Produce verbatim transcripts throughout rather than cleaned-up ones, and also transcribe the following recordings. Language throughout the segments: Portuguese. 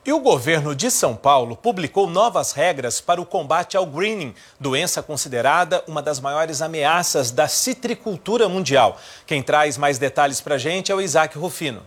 E o governo de São Paulo publicou novas regras para o combate ao greening, doença considerada uma das maiores ameaças da citricultura mundial. Quem traz mais detalhes para a gente é o Isaac Rufino.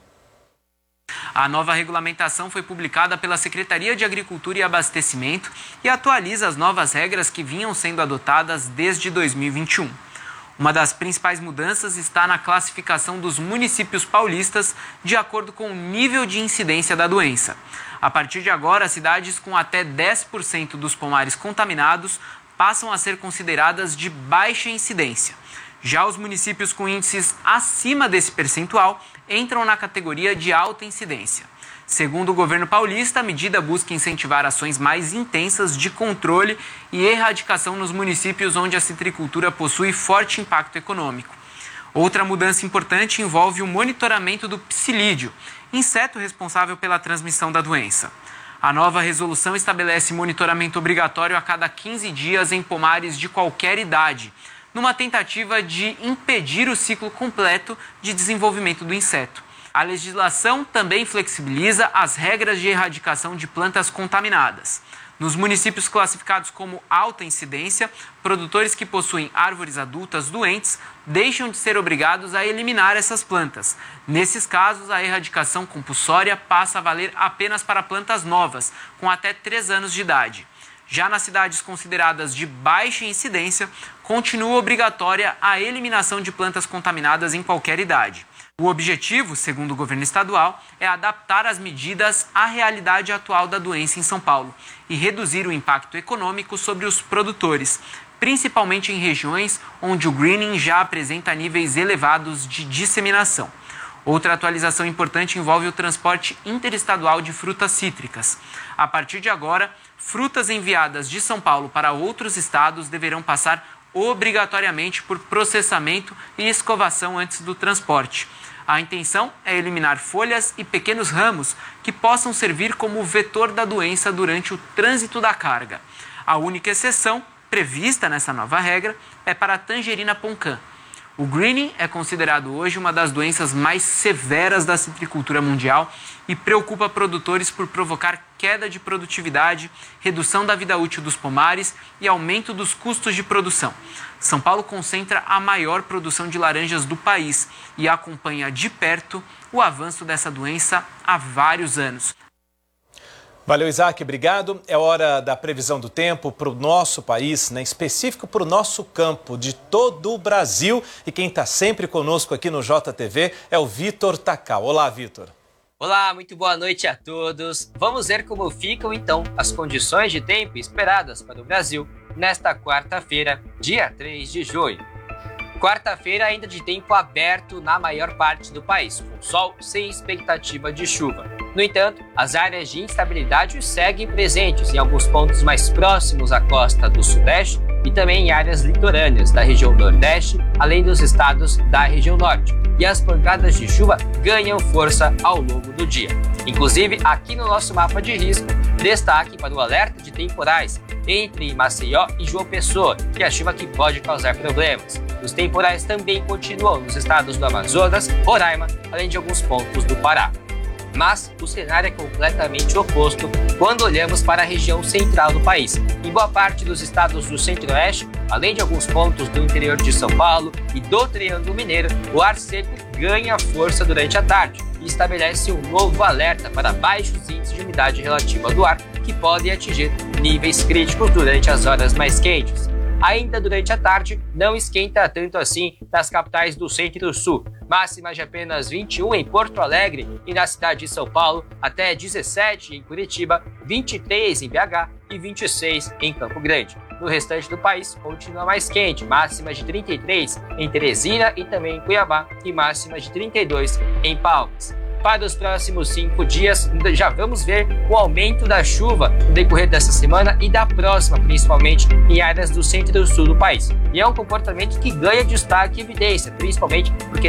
A nova regulamentação foi publicada pela Secretaria de Agricultura e Abastecimento e atualiza as novas regras que vinham sendo adotadas desde dois mil e vinte e um. Uma das principais mudanças está na classificação dos municípios paulistas de acordo com o nível de incidência da doença. A partir de agora, cidades com até dez por cento dos pomares contaminados passam a ser consideradas de baixa incidência. Já os municípios com índices acima desse percentual entram na categoria de alta incidência. Segundo o governo paulista, a medida busca incentivar ações mais intensas de controle e erradicação nos municípios onde a citricultura possui forte impacto econômico. Outra mudança importante envolve o monitoramento do psilídeo, inseto responsável pela transmissão da doença. A nova resolução estabelece monitoramento obrigatório a cada quinze dias em pomares de qualquer idade, numa tentativa de impedir o ciclo completo de desenvolvimento do inseto. A legislação também flexibiliza as regras de erradicação de plantas contaminadas. Nos municípios classificados como alta incidência, produtores que possuem árvores adultas doentes deixam de ser obrigados a eliminar essas plantas. Nesses casos, a erradicação compulsória passa a valer apenas para plantas novas, com até três anos de idade. Já nas cidades consideradas de baixa incidência, continua obrigatória a eliminação de plantas contaminadas em qualquer idade. O objetivo, segundo o governo estadual, é adaptar as medidas à realidade atual da doença em São Paulo e reduzir o impacto econômico sobre os produtores, principalmente em regiões onde o greening já apresenta níveis elevados de disseminação. Outra atualização importante envolve o transporte interestadual de frutas cítricas. A partir de agora, frutas enviadas de São Paulo para outros estados deverão passar obrigatoriamente por processamento e escovação antes do transporte. A intenção é eliminar folhas e pequenos ramos que possam servir como vetor da doença durante o trânsito da carga. A única exceção prevista nessa nova regra é para a tangerina poncã. O greening é considerado hoje uma das doenças mais severas da citricultura mundial e preocupa produtores por provocar queda de produtividade, redução da vida útil dos pomares e aumento dos custos de produção. São Paulo concentra a maior produção de laranjas do país e acompanha de perto o avanço dessa doença há vários anos. Valeu, Isaac, obrigado. É hora da previsão do tempo para o nosso país, né? Específico para o nosso campo de todo o Brasil. E quem está sempre conosco aqui no J T V é o Vitor Tacal. Olá, Vitor. Olá, muito boa noite a todos. Vamos ver como ficam, então, as condições de tempo esperadas para o Brasil nesta quarta-feira, dia três de junho. Quarta-feira ainda de tempo aberto na maior parte do país, com sol sem expectativa de chuva. No entanto, as áreas de instabilidade seguem presentes em alguns pontos mais próximos à costa do Sudeste e também em áreas litorâneas da região Nordeste, além dos estados da região Norte. E as pancadas de chuva ganham força ao longo do dia. Inclusive, aqui no nosso mapa de risco, destaque para o alerta de temporais entre Maceió e João Pessoa, que é a chuva que pode causar problemas. Os temporais também continuam nos estados do Amazonas, Roraima, além de alguns pontos do Pará. Mas o cenário é completamente oposto quando olhamos para a região central do país. Em boa parte dos estados do centro-oeste, além de alguns pontos do interior de São Paulo e do Triângulo Mineiro, o ar seco ganha força durante a tarde e estabelece um novo alerta para baixos índices de umidade relativa do ar, que podem atingir níveis críticos durante as horas mais quentes. Ainda durante a tarde, não esquenta tanto assim nas capitais do centro e do sul. Máxima de apenas vinte e um em Porto Alegre e na cidade de São Paulo, até dezessete em Curitiba, vinte e três em B H e vinte e seis em Campo Grande. No restante do país, continua mais quente, máxima de trinta e três em Teresina e também em Cuiabá e máxima de trinta e dois em Palmas. Para os próximos cinco dias, já vamos ver o aumento da chuva no decorrer dessa semana e da próxima, principalmente em áreas do centro e do sul do país. E é um comportamento que ganha destaque e evidência, principalmente porque